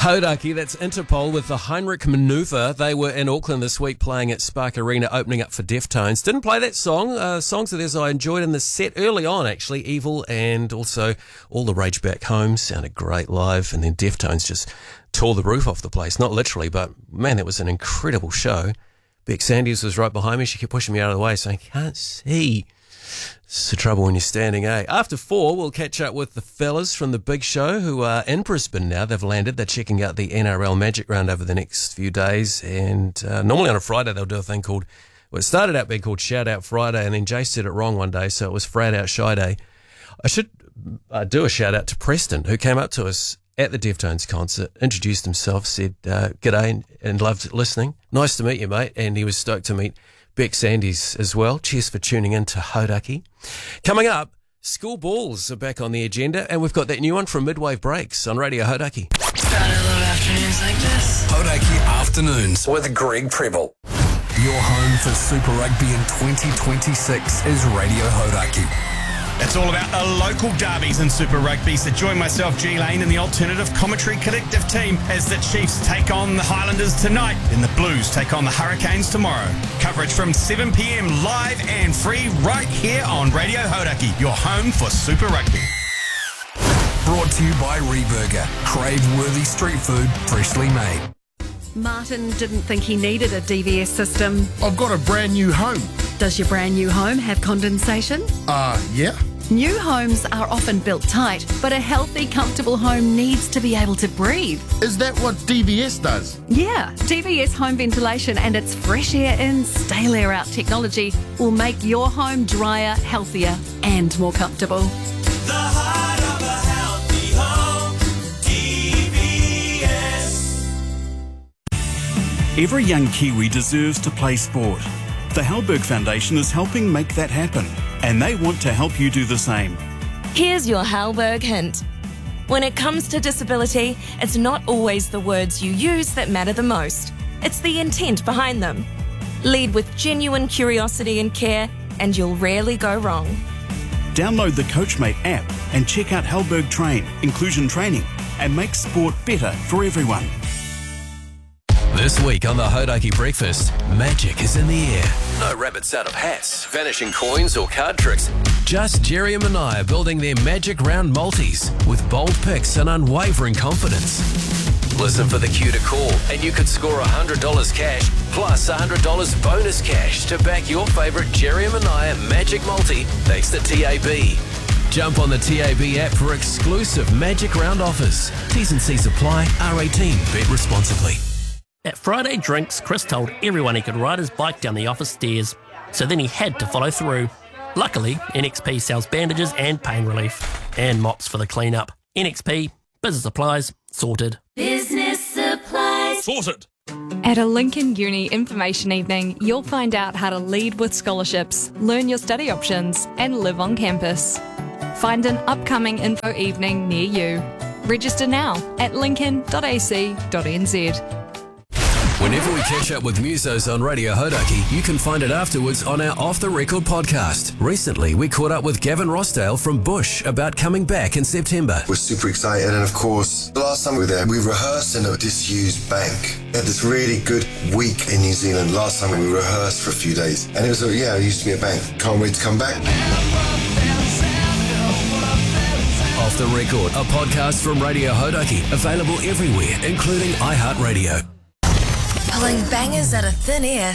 Hodaki, that's Interpol with the Heinrich Maneuver. They were in Auckland this week playing at Spark Arena, opening up for Deftones. Didn't play that song. Songs of theirs I enjoyed in the set early on, actually. Evil and also All the Rage Back Home sounded great live. And then Deftones just tore the roof off the place. Not literally, but man, that was an incredible show. Beck Sanders was right behind me. She kept pushing me out of the way, saying, can't see. It's the trouble when you're standing, eh? After 4, we'll catch up with the fellas from the big show who are in Brisbane now. They've landed. They're checking out the NRL Magic Round over the next few days. And normally on a Friday, they'll do a thing called, well, it started out being called Shout Out Friday, and then Jay said it wrong one day, so it was Frat Out Shy Day. I should do a shout out to Preston, who came up to us at the Deftones concert, introduced himself, said, g'day, and loved listening. Nice to meet you, mate. And he was stoked to meet Beck Sandys as well. Cheers for tuning in to Hodaki. Coming up, school balls are back on the agenda, and we've got that new one from Midwave Breaks on Radio Hodaki. I love afternoons like this. Hodaki Afternoons with Greg Preble. Your home for Super Rugby in 2026 is Radio Hodaki. It's all about the local derbies in Super Rugby, so join myself, G Lane, and the Alternative Commentary Collective team as the Chiefs take on the Highlanders tonight and the Blues take on the Hurricanes tomorrow. Coverage from 7 p.m, live and free right here on Radio Hodaki, your home for Super Rugby. Brought to you by Reburger, crave-worthy street food, freshly made. Martin didn't think he needed a DVS system. I've got a brand new home. Does your brand new home have condensation? Yeah. New homes are often built tight, but a healthy, comfortable home needs to be able to breathe. Is that what DVS does? Yeah, DVS home ventilation and its fresh air in, stale air out technology will make your home drier, healthier and more comfortable. The heart of a healthy home, DVS. Every young Kiwi deserves to play sport. The Halberg Foundation is helping make that happen, and they want to help you do the same. Here's your Halberg hint. When it comes to disability, it's not always the words you use that matter the most. It's the intent behind them. Lead with genuine curiosity and care, and you'll rarely go wrong. Download the Coachmate app and check out Halberg Train, inclusion training, and make sport better for everyone. This week on the Hodaki Breakfast, magic is in the air. No rabbits out of hats, vanishing coins or card tricks. Just Jerry and Mania building their magic round multis with bold picks and unwavering confidence. Listen for the cue to call and you could score $100 cash plus $100 bonus cash to back your favourite Jerry and Mania magic multi thanks to TAB. Jump on the TAB app for exclusive magic round offers. T's and C's apply. R18. Bet responsibly. At Friday Drinks, Chris told everyone he could ride his bike down the office stairs, so then he had to follow through. Luckily, NXP sells bandages and pain relief, and mops for the clean-up. NXP, business supplies, sorted. Business supplies. Sorted. At a Lincoln Uni information evening, you'll find out how to lead with scholarships, learn your study options, and live on campus. Find an upcoming info evening near you. Register now at lincoln.ac.nz. Whenever we catch up with musos on Radio Hodaki, you can find it afterwards on our Off The Record podcast. Recently, we caught up with Gavin Rossdale from Bush about coming back in September. We're super excited, and of course, the last time we were there, we rehearsed in a disused bank. We had this really good week in New Zealand. Last time we rehearsed for a few days, and it was, it used to be a bank. Can't wait to come back. Off The Record, a podcast from Radio Hodaki, available everywhere, including iHeartRadio. Pulling bangers out of thin air